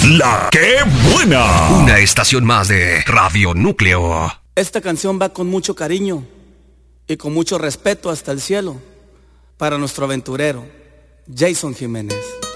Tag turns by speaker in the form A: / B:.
A: La que buena.
B: Una estación más de Radio Núcleo.
C: Esta canción va con mucho cariño y con mucho respeto hasta el cielo para nuestro aventurero, Jason Jiménez.